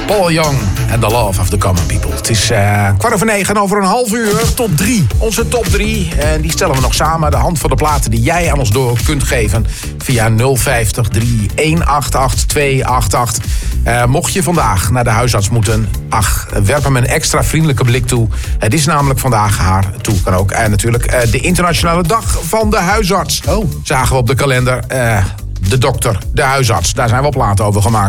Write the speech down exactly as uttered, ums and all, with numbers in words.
Paul Young en The Love of the Common People. Het is uh, kwart over negen en over een half uur. Top drie. Onze top drie. En die stellen we nog samen aan de hand van de platen die jij aan ons door kunt geven. Via nul vijftig drie een acht acht twee acht acht. Uh, mocht je vandaag naar de huisarts moeten, ach, werp hem een extra vriendelijke blik toe. Het is namelijk vandaag haar toe, kan ook. En natuurlijk uh, de internationale dag van de huisarts. Oh. Zagen we op de kalender. Uh, de dokter, de huisarts. Daar zijn we op laat over gemaakt.